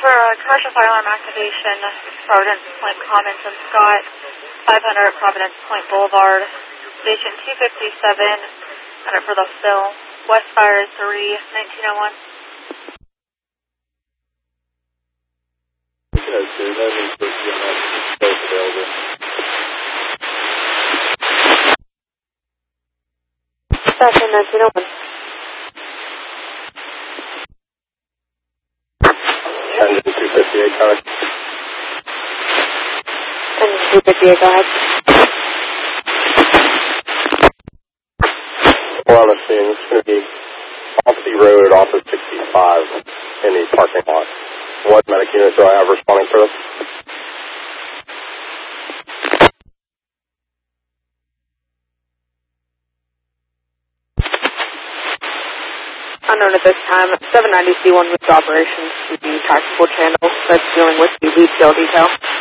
For commercial fire alarm activation, Providence Point Commons and Scott, 500 Providence Point Boulevard, Station 257, for the fill, West Fire 3, 1901. Station 1901. Engine 258, go ahead. Engine 258, go ahead. Well, I'm seeing it's going to be off the road off of 65 in the parking lot. What medic units do I have responding for this? Unknown at this time. 790 C1 with operations to the tactical channel that's dealing with the lead tail detail.